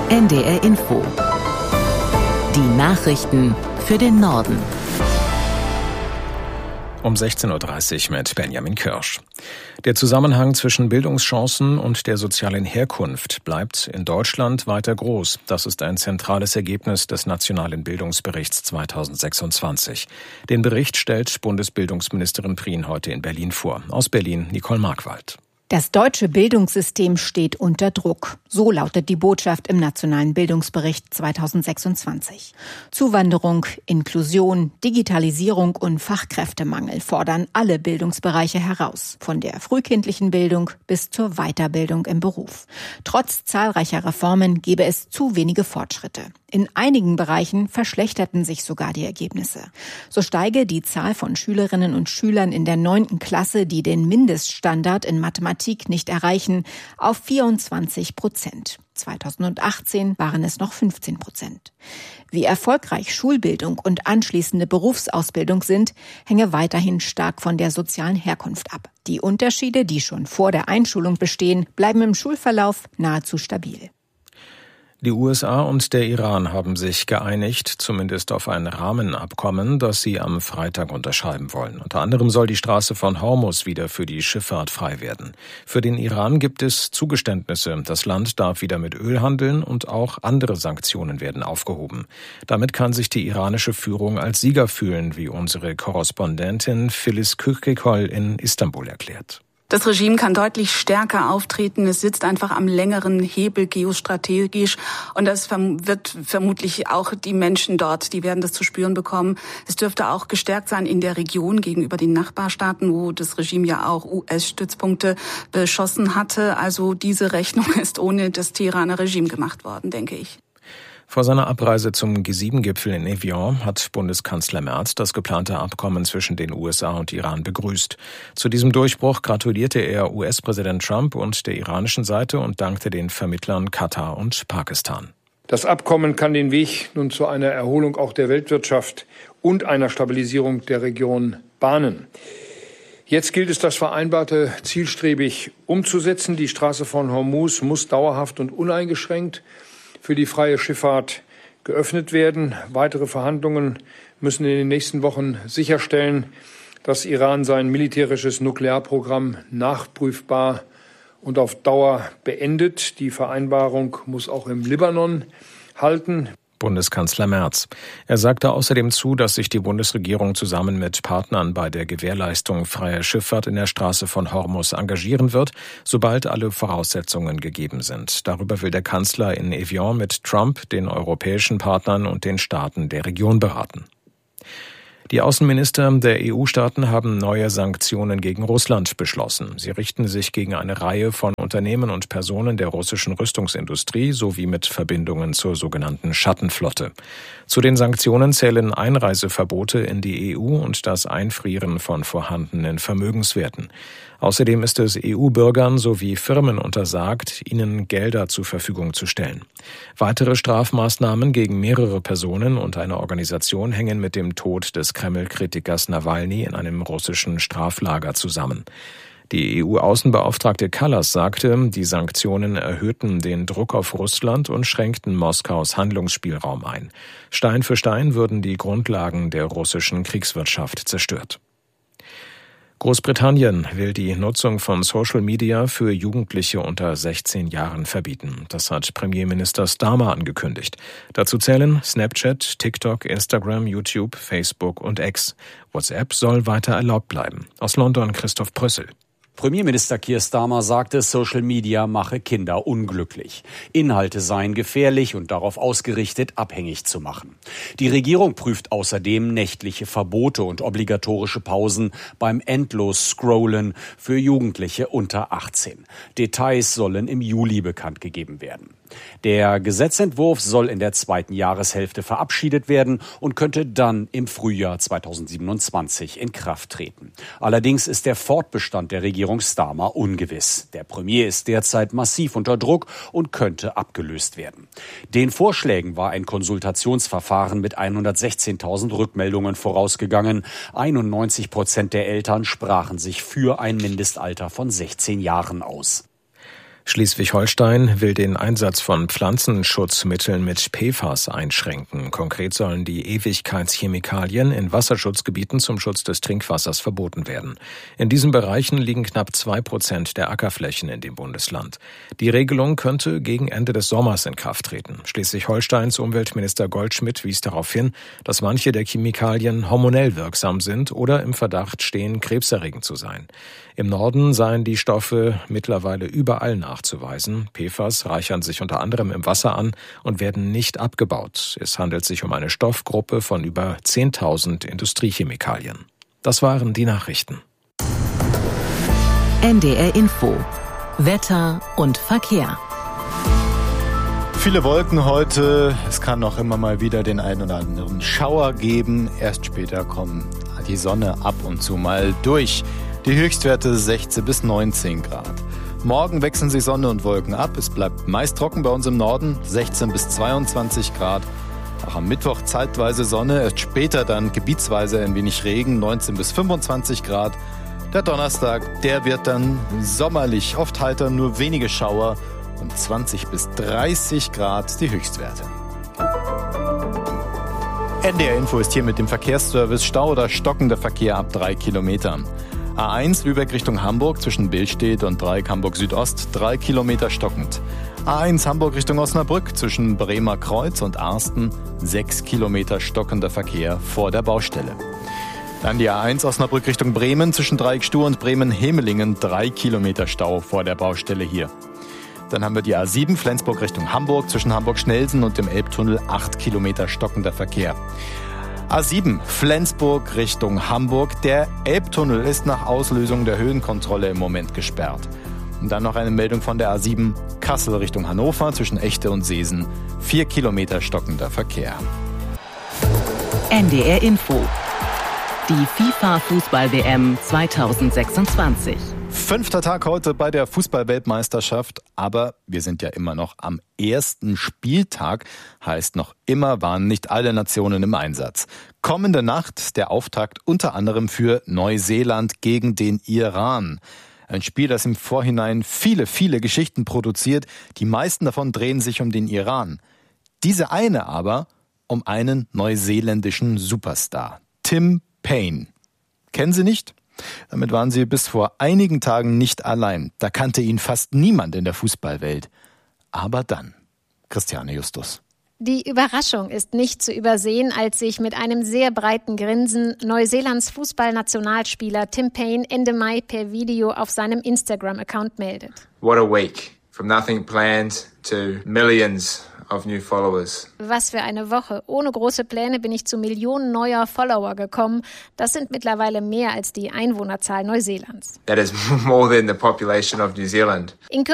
NDR Info. Die Nachrichten für den Norden. Um 16.30 Uhr mit Benjamin Kirsch. Der Zusammenhang zwischen Bildungschancen und der sozialen Herkunft bleibt in Deutschland weiter groß. Das ist ein zentrales Ergebnis des Nationalen Bildungsberichts 2026. Den Bericht stellt Bundesbildungsministerin Prien heute in Berlin vor. Aus Berlin Nicole Markwald. Das deutsche Bildungssystem steht unter Druck. So lautet die Botschaft im Nationalen Bildungsbericht 2026. Zuwanderung, Inklusion, Digitalisierung und Fachkräftemangel fordern alle Bildungsbereiche heraus, von der frühkindlichen Bildung bis zur Weiterbildung im Beruf. Trotz zahlreicher Reformen gebe es zu wenige Fortschritte. In einigen Bereichen verschlechterten sich sogar die Ergebnisse. So steige die Zahl von Schülerinnen und Schülern in der 9. Klasse, die den Mindeststandard in Mathematik nicht erreichen, auf 24%. 2018 waren es noch 15%. Wie erfolgreich Schulbildung und anschließende Berufsausbildung sind, hänge weiterhin stark von der sozialen Herkunft ab. Die Unterschiede, die schon vor der Einschulung bestehen, bleiben im Schulverlauf nahezu stabil. Die USA und der Iran haben sich geeinigt, zumindest auf ein Rahmenabkommen, das sie am Freitag unterschreiben wollen. Unter anderem soll die Straße von Hormuz wieder für die Schifffahrt frei werden. Für den Iran gibt es Zugeständnisse. Das Land darf wieder mit Öl handeln und auch andere Sanktionen werden aufgehoben. Damit kann sich die iranische Führung als Sieger fühlen, wie unsere Korrespondentin Filiz Küchkekol in Istanbul erklärt. Das Regime kann deutlich stärker auftreten. Es sitzt einfach am längeren Hebel geostrategisch. Und das wird vermutlich auch die Menschen dort, die werden das zu spüren bekommen. Es dürfte auch gestärkt sein in der Region gegenüber den Nachbarstaaten, wo das Regime ja auch US-Stützpunkte beschossen hatte. Also diese Rechnung ist ohne das Teheraner Regime gemacht worden, denke ich. Vor seiner Abreise zum G7-Gipfel in Evian hat Bundeskanzler Merz das geplante Abkommen zwischen den USA und Iran begrüßt. Zu diesem Durchbruch gratulierte er US-Präsident Trump und der iranischen Seite und dankte den Vermittlern Katar und Pakistan. Das Abkommen kann den Weg nun zu einer Erholung auch der Weltwirtschaft und einer Stabilisierung der Region bahnen. Jetzt gilt es, das Vereinbarte zielstrebig umzusetzen. Die Straße von Hormuz muss dauerhaft und uneingeschränkt für die freie Schifffahrt geöffnet werden. Weitere Verhandlungen müssen in den nächsten Wochen sicherstellen, dass Iran sein militärisches Nuklearprogramm nachprüfbar und auf Dauer beendet. Die Vereinbarung muss auch im Libanon halten. Bundeskanzler Merz. Er sagte außerdem zu, dass sich die Bundesregierung zusammen mit Partnern bei der Gewährleistung freier Schifffahrt in der Straße von Hormuz engagieren wird, sobald alle Voraussetzungen gegeben sind. Darüber will der Kanzler in Evian mit Trump, den europäischen Partnern und den Staaten der Region beraten. Die Außenminister der EU-Staaten haben neue Sanktionen gegen Russland beschlossen. Sie richten sich gegen eine Reihe von Unternehmen und Personen der russischen Rüstungsindustrie sowie mit Verbindungen zur sogenannten Schattenflotte. Zu den Sanktionen zählen Einreiseverbote in die EU und das Einfrieren von vorhandenen Vermögenswerten. Außerdem ist es EU-Bürgern sowie Firmen untersagt, ihnen Gelder zur Verfügung zu stellen. Weitere Strafmaßnahmen gegen mehrere Personen und eine Organisation hängen mit dem Tod des Kreml-Kritikers Nawalny in einem russischen Straflager zusammen. Die EU-Außenbeauftragte Kallas sagte, die Sanktionen erhöhten den Druck auf Russland und schränkten Moskaus Handlungsspielraum ein. Stein für Stein würden die Grundlagen der russischen Kriegswirtschaft zerstört. Großbritannien will die Nutzung von Social Media für Jugendliche unter 16 Jahren verbieten. Das hat Premierminister Starmer angekündigt. Dazu zählen Snapchat, TikTok, Instagram, YouTube, Facebook und X. WhatsApp soll weiter erlaubt bleiben. Aus London Christoph Brössel. Premierminister Keir Starmer sagte, Social Media mache Kinder unglücklich. Inhalte seien gefährlich und darauf ausgerichtet, abhängig zu machen. Die Regierung prüft außerdem nächtliche Verbote und obligatorische Pausen beim Endlos-Scrollen für Jugendliche unter 18. Details sollen im Juli bekannt gegeben werden. Der Gesetzentwurf soll in der 2. Jahreshälfte verabschiedet werden und könnte dann im Frühjahr 2027 in Kraft treten. Allerdings ist der Fortbestand der Regierung Starmer ungewiss. Der Premier ist derzeit massiv unter Druck und könnte abgelöst werden. Den Vorschlägen war ein Konsultationsverfahren mit 116.000 Rückmeldungen vorausgegangen. 91% der Eltern sprachen sich für ein Mindestalter von 16 Jahren aus. Schleswig-Holstein will den Einsatz von Pflanzenschutzmitteln mit PFAS einschränken. Konkret sollen die Ewigkeitschemikalien in Wasserschutzgebieten zum Schutz des Trinkwassers verboten werden. In diesen Bereichen liegen knapp 2% der Ackerflächen in dem Bundesland. Die Regelung könnte gegen Ende des Sommers in Kraft treten. Schleswig-Holsteins Umweltminister Goldschmidt wies darauf hin, dass manche der Chemikalien hormonell wirksam sind oder im Verdacht stehen, krebserregend zu sein. Im Norden seien die Stoffe mittlerweile überall nachzuweisen. PFAS reichern sich unter anderem im Wasser an und werden nicht abgebaut. Es handelt sich um eine Stoffgruppe von über 10.000 Industriechemikalien. Das waren die Nachrichten. NDR Info. Wetter und Verkehr. Viele Wolken heute. Es kann noch immer mal wieder den einen oder anderen Schauer geben. Erst später kommt die Sonne ab und zu mal durch. Die Höchstwerte 16 bis 19 Grad. Morgen wechseln sich Sonne und Wolken ab. Es bleibt meist trocken bei uns im Norden, 16 bis 22 Grad. Auch am Mittwoch zeitweise Sonne, erst später dann gebietsweise ein wenig Regen, 19 bis 25 Grad. Der Donnerstag, der wird dann sommerlich, oft heiter, nur wenige Schauer und 20 bis 30 Grad die Höchstwerte. NDR Info ist hier mit dem Verkehrsservice. Stau oder stockender Verkehr ab 3 Kilometern. A1 Lübeck Richtung Hamburg zwischen Billstedt und Dreieck Hamburg Südost 3 Kilometer stockend. A1 Hamburg Richtung Osnabrück zwischen Bremer Kreuz und Arsten 6 Kilometer stockender Verkehr vor der Baustelle. Dann die A1 Osnabrück Richtung Bremen zwischen Dreieck Stuhr und Bremen-Hemelingen 3 Kilometer Stau vor der Baustelle hier. Dann haben wir die A7 Flensburg Richtung Hamburg zwischen Hamburg-Schnelsen und dem Elbtunnel 8 Kilometer stockender Verkehr. A7 Flensburg Richtung Hamburg. Der Elbtunnel ist nach Auslösung der Höhenkontrolle im Moment gesperrt. Und dann noch eine Meldung von der A7 Kassel Richtung Hannover zwischen Echte und Seesen. 4 Kilometer stockender Verkehr. NDR Info. Die FIFA-Fußball-WM 2026. 5. Tag heute bei der Fußball-Weltmeisterschaft, aber wir sind ja immer noch am ersten Spieltag, heißt noch immer waren nicht alle Nationen im Einsatz. Kommende Nacht der Auftakt unter anderem für Neuseeland gegen den Iran. Ein Spiel, das im Vorhinein viele Geschichten produziert, die meisten davon drehen sich um den Iran. Diese eine aber um einen neuseeländischen Superstar, Tim Paine. Kennen Sie nicht? Damit waren Sie bis vor einigen Tagen nicht allein. Da kannte ihn fast niemand in der Fußballwelt. Aber dann, Christiane Justus. Die Überraschung ist nicht zu übersehen, als sich mit einem sehr breiten Grinsen Neuseelands Fußballnationalspieler Tim Paine Ende Mai per Video auf seinem Instagram-Account meldet. What a week. From nothing planned to millions of new followers. Was für eine Woche. Ohne große Pläne bin ich zu Millionen neuer Follower gekommen. Das sind mittlerweile mehr als die Einwohnerzahl Neuseelands. That is more than the population of New Zealand. In